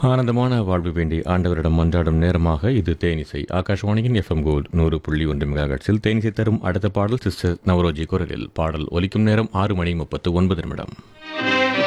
ஆனந்தமான வாழ்வு வேண்டி ஆண்டவரிடம் மன்றாடும் நேரமாக இது தேனிசை. ஆகாஷ்வாணியின் எஃப்எம் கோல்ட் 100.1 மெகாஹெர்ட்ஸில் தேனிசை தரும் அடுத்த பாடல் சிஸ்டர் நவரோஜி குரலில். பாடல் ஒலிக்கும் நேரம் 6 மணி 39 நிமிடம்.